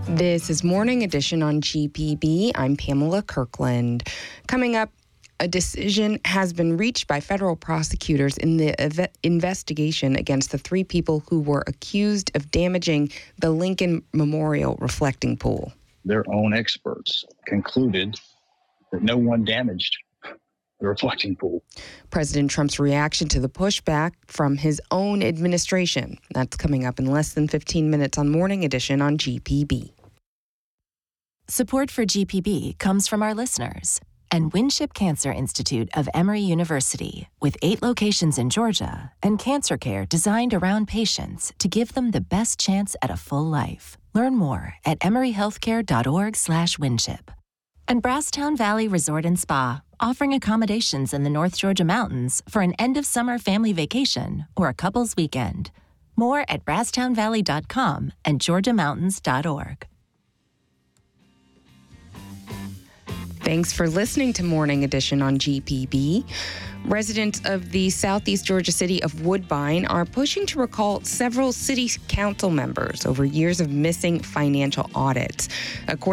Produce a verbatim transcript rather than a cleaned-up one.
This is Morning Edition on G P B. I'm Pamela Kirkland. Coming up, a decision has been reached by federal prosecutors in the ev- investigation against the three people who were accused of damaging the Lincoln Memorial reflecting pool. Their own experts concluded that no one damaged the reflecting pool. President Trump's reaction to the pushback from his own administration. That's coming up in less than fifteen minutes on Morning Edition on G P B. Support for G P B comes from our listeners and Winship Cancer Institute of Emory University, with eight locations in Georgia and cancer care designed around patients to give them the best chance at a full life. Learn more at emoryhealthcare.org slash Winship. And Brasstown Valley Resort and Spa, offering accommodations in the North Georgia mountains for an end-of-summer family vacation or a couple's weekend. More at brasstown valley dot com and georgia mountains dot org. Thanks for listening to Morning Edition on G P B. Residents of the southeast Georgia city of Woodbine are pushing to recall several city council members over years of missing financial audits. According